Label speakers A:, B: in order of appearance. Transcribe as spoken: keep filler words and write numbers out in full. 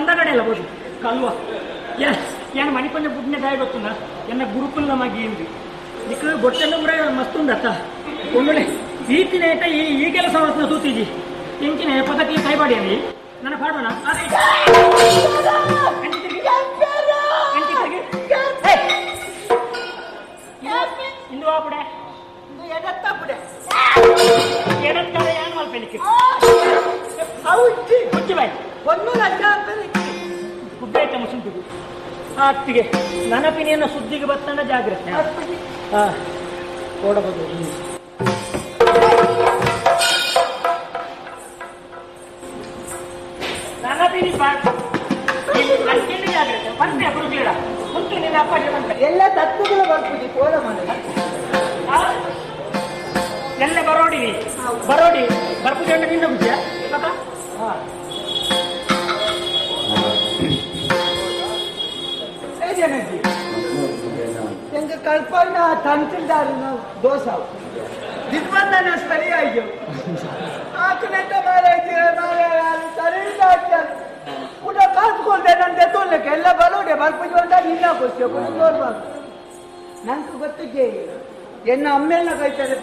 A: ಬಂದ ಕಡೆ ಎಲ್ಲ ಬೋದು ಕಲ್ವ ಏನು ಮಣಿಕೊಂಡ ಬುಡ್ನೆ ಗಾಯ ಗೊತ್ತುಂದ ಎನ್ನ ಗುರುಕುಲ್ಲ ಮಗಿ ಎಂದು ಇದಕ್ಕೆ ಬೊಟ್ಟೆಲ್ಲ ಕೂಡ ಮಸ್ತ್ ಉಂದತ್ತ ಒಮ್ಮೆ ಈತಿನ ಏಟ ಈ ಈ ಕೆಲಸ ಹೊರತ್ನ ಸೂತಿಜಿ ಎಂಚಿನ ಪದಕ್ಕೆ ಕೈಬಾಡಿ ಅಲ್ಲಿ ನನ್ನ ಪಾಡೋಣ ಇಂದು ಆಪುಡೆ ಎಡತ್ತಾಪುಡೆ ಎಡತ್ತಾರೆ ಏನು ಮಲ್ಪೆಲಿಕ್ಕೆ ಹುಚ್ಚಿ ಬಾಯ್ ಒಂದು ಲಕ್ಷ ಗುಡ್ಡ ಐತೆ ಮುಸುಂಟು ಅತ್ತಿಗೆ ನನಪಿನಿಯನ್ನು ಸುದ್ದಿಗೆ ಬತ್ತಂಡ ಜಾಗ್ರತೆ ಹಾ ಓಡಬಹುದು ನನಪಿನಿ ಜಾಗ್ರತೆ ಬಂದೆ ಬರುದಿಲ್ಲ ಮುಂಚೆ ನೀನು ಅಪ್ಪಾಜಿ ಬಂತ
B: ಎಲ್ಲ ತತ್ವಗಳು ಬರ್ಬೋದು ಕೋಲ ಮಾಡಿ
A: ಎಲ್ಲ ಬರೋಡಿ ಬರೋಡಿ ಬರ್ಪುಜಿ ಅಂತ ನಿನ್ನ ಬುದ್ಧಿಯ ಹಾ
B: ಜನಜಿ ಎಂಗೆ ಕಲ್ಪನ ತಂತಿಲ್ದಾರು ನಾವು ದೋಸ ದಿಗ್ಬಂಧನ ಸರಿ ಆಯ್ತು ಆಕನೆಂತ ಮಾರಾಯ್ತೀರ ಮಾರ ಸರಿ ಆಗ್ತಾರೆ ಊಟ ಕಾಸ್ಕೊಳ್ದೆ ನಂತೆ ತೋರ್ಲಿಕ್ಕೆ ಎಲ್ಲ ಬರೋಡೆ ಬರ್ಪುಜಿ ಅಂತ ನಿನ್ನ ಗೊತ್ತೇ ನೋಡ್ಬಾರ್ದು ನಂಗೆ ಗೊತ್ತಿದ್ದೆ ಎನ್ನ ಅಮ್ಮೆಲ್ಲ ಕೈತಾರೆ